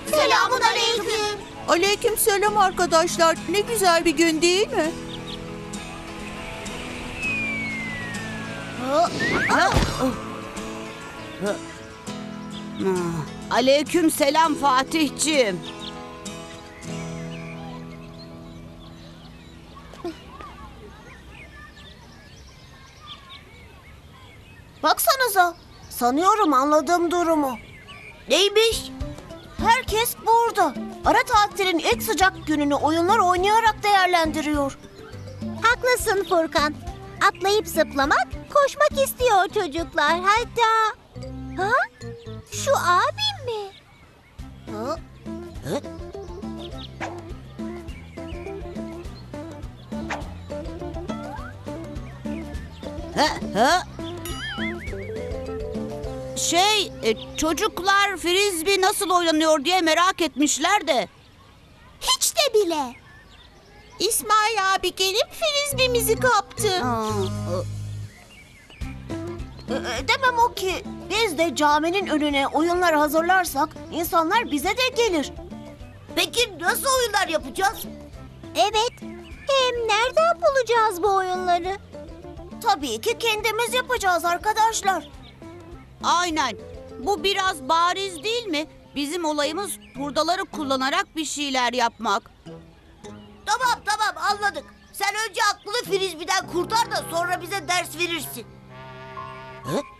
Selamun aleyküm. Aleykümselam arkadaşlar. Ne güzel bir gün değil mi? Aleyküm selam Fatihciğim. Baksanıza. Sanıyorum anladığım durumu. Neymiş? Herkes burada. Ara tatilin ilk sıcak gününü oyunlar oynayarak değerlendiriyor. Haklısın Furkan. Atlayıp zıplamak, koşmak istiyor çocuklar. Hatta... Ha? Şu abim mi? Hı? Çocuklar frisbee nasıl oynanıyor diye merak etmişler de. Hiç de bile. İsmail abi gelip frisbimizi kaptı. Demem o ki biz de caminin önüne oyunlar hazırlarsak insanlar bize de gelir. Peki nasıl oyunlar yapacağız? Evet. Hem nereden bulacağız bu oyunları? Tabii ki kendimiz yapacağız arkadaşlar. Aynen. Bu biraz bariz değil mi? Bizim olayımız hurdaları kullanarak bir şeyler yapmak. Tamam anladık. Sen önce aklını frisbiden kurtar da sonra bize ders verirsin.